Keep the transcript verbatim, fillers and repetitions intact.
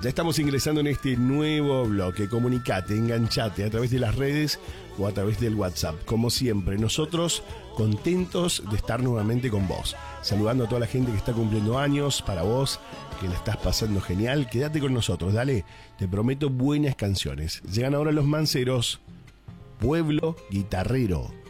Ya estamos ingresando en este nuevo bloque. Comunicate, enganchate a través de las redes o a través del WhatsApp. Como siempre, nosotros contentos de estar nuevamente con vos. Saludando a toda la gente que está cumpliendo años, para vos que la estás pasando genial. Quédate con nosotros, dale. Te prometo buenas canciones. Llegan ahora los manceros, Pueblo Guitarrero.